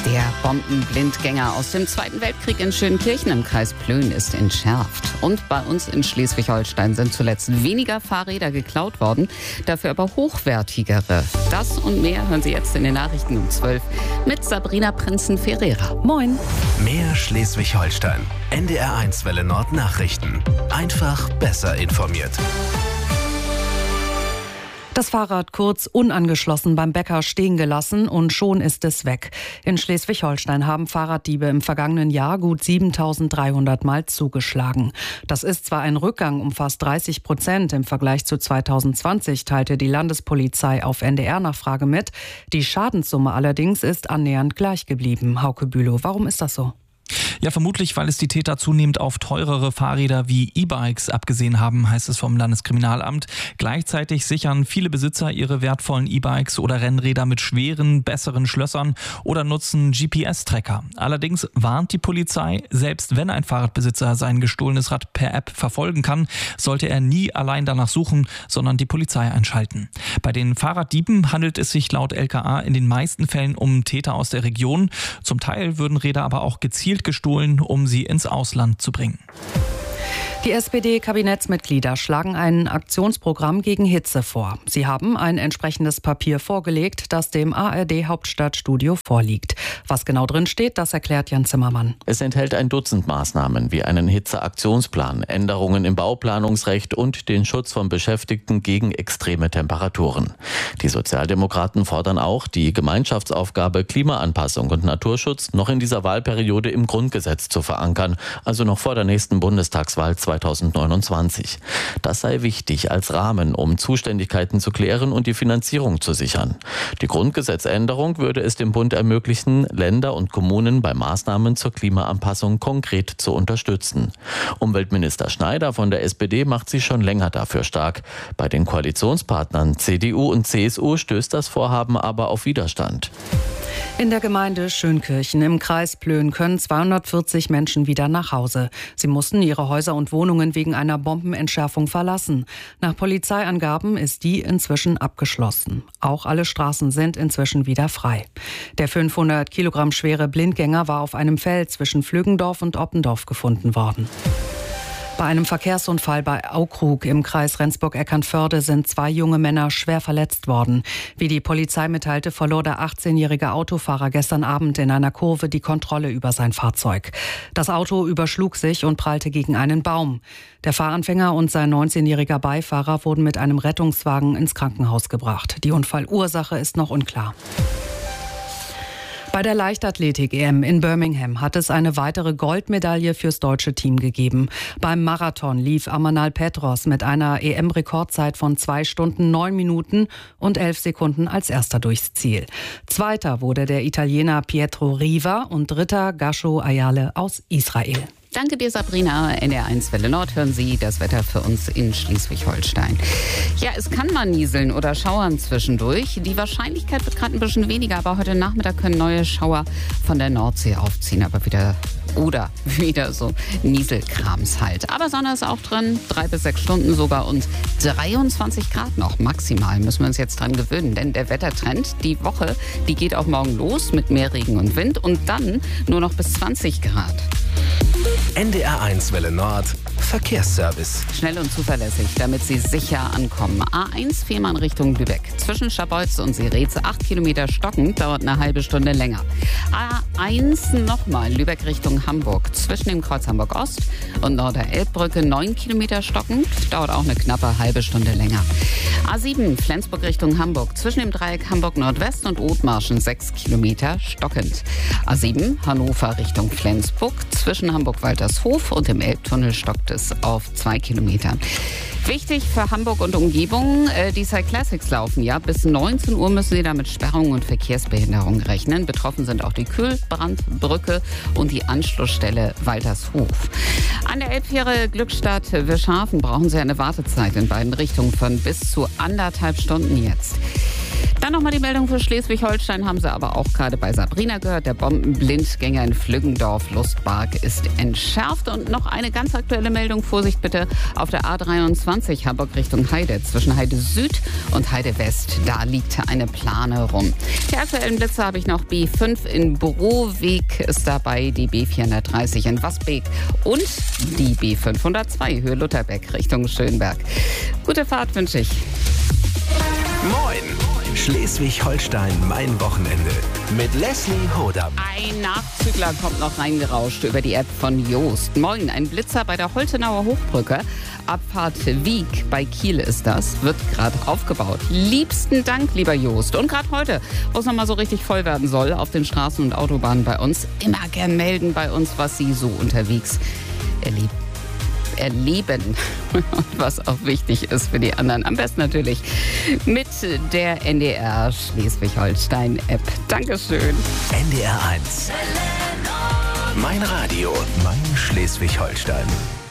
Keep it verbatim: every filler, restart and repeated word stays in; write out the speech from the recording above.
Der Bombenblindgänger aus dem Zweiten Weltkrieg in Schönkirchen im Kreis Plön ist entschärft. Und bei uns in Schleswig-Holstein sind zuletzt weniger Fahrräder geklaut worden, dafür aber hochwertigere. Das und mehr hören Sie jetzt in den Nachrichten um zwölf mit Sabrina Prinzen-Ferreira. Moin. Mehr Schleswig-Holstein. N D R eins Welle Nord Nachrichten. Einfach besser informiert. Das Fahrrad kurz unangeschlossen beim Bäcker stehen gelassen und schon ist es weg. In Schleswig-Holstein haben Fahrraddiebe im vergangenen Jahr gut siebentausenddreihundert Mal zugeschlagen. Das ist zwar ein Rückgang um fast dreißig Prozent im Vergleich zu zweitausendzwanzig, teilte die Landespolizei auf N D R-Nachfrage mit. Die Schadenssumme allerdings ist annähernd gleich geblieben. Hauke Bülow, warum ist das so? Ja, vermutlich, weil es die Täter zunehmend auf teurere Fahrräder wie E-Bikes abgesehen haben, heißt es vom Landeskriminalamt. Gleichzeitig sichern viele Besitzer ihre wertvollen E-Bikes oder Rennräder mit schweren, besseren Schlössern oder nutzen G P S-Tracker. Allerdings warnt die Polizei, selbst wenn ein Fahrradbesitzer sein gestohlenes Rad per App verfolgen kann, sollte er nie allein danach suchen, sondern die Polizei einschalten. Bei den Fahrraddieben handelt es sich laut L K A in den meisten Fällen um Täter aus der Region. Zum Teil würden Räder aber auch gezielt gestohlen, um sie ins Ausland zu bringen. Die S P D-Kabinettsmitglieder schlagen ein Aktionsprogramm gegen Hitze vor. Sie haben ein entsprechendes Papier vorgelegt, das dem A R D-Hauptstadtstudio vorliegt. Was genau drin steht, das erklärt Jan Zimmermann. Es enthält ein Dutzend Maßnahmen wie einen Hitzeaktionsplan, Änderungen im Bauplanungsrecht und den Schutz von Beschäftigten gegen extreme Temperaturen. Die Sozialdemokraten fordern auch, die Gemeinschaftsaufgabe Klimaanpassung und Naturschutz noch in dieser Wahlperiode im Grundgesetz zu verankern, also noch vor der nächsten Bundestagswahl zweitausendneunundzwanzig. Das sei wichtig als Rahmen, um Zuständigkeiten zu klären und die Finanzierung zu sichern. Die Grundgesetzänderung würde es dem Bund ermöglichen, Länder und Kommunen bei Maßnahmen zur Klimaanpassung konkret zu unterstützen. Umweltminister Schneider von der S P D macht sich schon länger dafür stark. Bei den Koalitionspartnern C D U und C S U stößt das Vorhaben aber auf Widerstand. In der Gemeinde Schönkirchen im Kreis Plön können zweihundertvierzig Menschen wieder nach Hause. Sie mussten ihre Häuser und Wohnungen wegen einer Bombenentschärfung verlassen. Nach Polizeiangaben ist die inzwischen abgeschlossen. Auch alle Straßen sind inzwischen wieder frei. Der fünfhundert Kilogramm schwere Blindgänger war auf einem Feld zwischen Flüggendorf und Oppendorf gefunden worden. Bei einem Verkehrsunfall bei Aukrug im Kreis Rendsburg-Eckernförde sind zwei junge Männer schwer verletzt worden. Wie die Polizei mitteilte, verlor der achtzehnjährige Autofahrer gestern Abend in einer Kurve die Kontrolle über sein Fahrzeug. Das Auto überschlug sich und prallte gegen einen Baum. Der Fahranfänger und sein neunzehnjähriger Beifahrer wurden mit einem Rettungswagen ins Krankenhaus gebracht. Die Unfallursache ist noch unklar. Bei der Leichtathletik-E M in Birmingham hat es eine weitere Goldmedaille fürs deutsche Team gegeben. Beim Marathon lief Amanal Petros mit einer E M-Rekordzeit von zwei Stunden neun Minuten und elf Sekunden als erster durchs Ziel. Zweiter wurde der Italiener Pietro Riva und dritter Gasho Ayale aus Israel. Danke dir, Sabrina. N D R eins Welle Nord hören Sie das Wetter für uns in Schleswig-Holstein. Ja, es kann mal nieseln oder schauern zwischendurch. Die Wahrscheinlichkeit wird gerade ein bisschen weniger, aber heute Nachmittag können neue Schauer von der Nordsee aufziehen. Aber wieder oder wieder so Nieselkrams halt. Aber Sonne ist auch drin, drei bis sechs Stunden sogar und dreiundzwanzig Grad noch maximal. Müssen wir uns jetzt dran gewöhnen, denn der Wettertrend, die Woche, die geht auch morgen los mit mehr Regen und Wind und dann nur noch bis zwanzig Grad. N D R eins Welle Nord Verkehrsservice. Schnell und zuverlässig, damit Sie sicher ankommen. A eins Fehmarn Richtung Lübeck. Zwischen Scharbeutz und Seretz acht Kilometer stockend, dauert eine halbe Stunde länger. A eins nochmal Lübeck Richtung Hamburg. Zwischen dem Kreuz Hamburg Ost und Norder-Elbbrücke neun Kilometer stockend, dauert auch eine knappe halbe Stunde länger. A sieben Flensburg Richtung Hamburg. Zwischen dem Dreieck Hamburg Nordwest und Othmarschen sechs Kilometer stockend. A sieben Hannover Richtung Flensburg. Zwischen Hamburg-Waltershof und dem Elbtunnel stockt es auf zwei Kilometer. Wichtig für Hamburg und Umgebung, die Cyclassics laufen ja. Bis neunzehn Uhr müssen Sie da mit Sperrungen und Verkehrsbehinderung rechnen. Betroffen sind auch die Kühlbrandbrücke und die Anschlussstelle Waltershof. An der Elbfähre Glückstadt-Wirschhafen brauchen Sie eine Wartezeit in beiden Richtungen von bis zu anderthalb Stunden jetzt. Dann nochmal die Meldung für Schleswig-Holstein, haben Sie aber auch gerade bei Sabrina gehört. Der Bombenblindgänger in Flüggendorf, Lustbark, ist entschärft. Und noch eine ganz aktuelle Meldung, Vorsicht bitte, auf der A dreiundzwanzig Hamburg Richtung Heide, zwischen Heide Süd und Heide West. Da liegt eine Plane rum. Die aktuellen Blitze habe ich noch. B fünf in Broweg ist dabei, die B vierhundertdreißig in Wasbeek und die B fünfhundertzwei Höhe Lutherbeck Richtung Schönberg. Gute Fahrt wünsche ich. Moin! Schleswig-Holstein, mein Wochenende. Mit Leslie Hodam. Ein Nachzügler kommt noch reingerauscht über die App von Joost. Moin, ein Blitzer bei der Holtenauer Hochbrücke. Abfahrt Wieg bei Kiel ist das. Wird gerade aufgebaut. Liebsten Dank, lieber Joost. Und gerade heute, wo es nochmal so richtig voll werden soll, auf den Straßen und Autobahnen bei uns, immer gern melden bei uns, was Sie so unterwegs erleben. erleben und was auch wichtig ist für die anderen. Am besten natürlich mit der N D R Schleswig-Holstein-App. Dankeschön. N D R eins. Mein Radio, mein Schleswig-Holstein.